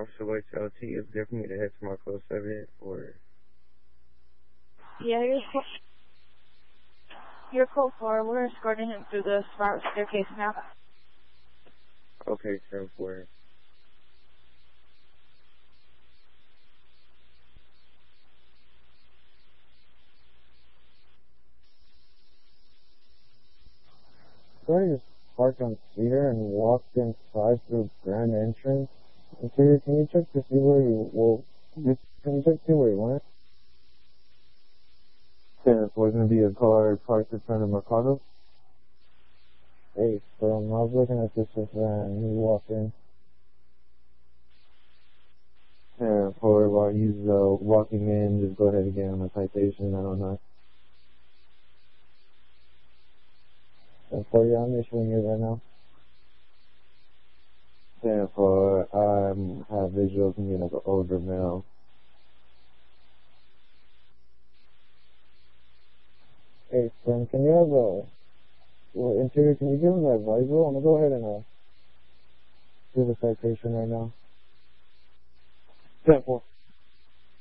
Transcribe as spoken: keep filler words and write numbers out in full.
Officer White L T, is there for me to head to my code seven, or? Yeah, you're cool. You're cool for. We're escorting him through the spiral staircase now. Okay, ten four. Shorty just parked on Cedar and walked inside through Grand Entrance. Interior, can you check to see where you, well, just, can you check to see where you went? Yeah, it's going to be a car parked in front of Mercado. Hey, so I was looking at this with and he walked in. Yeah, for while he's uh, walking in, just go ahead and get him a citation, I don't know. And for you, I'm issuing it right now. Yeah, for I um, have visuals of me like an older male. Hey, friend, can you have a, well, interior, can you give him that visor? I'm gonna go ahead and uh, do the citation right now. ten four.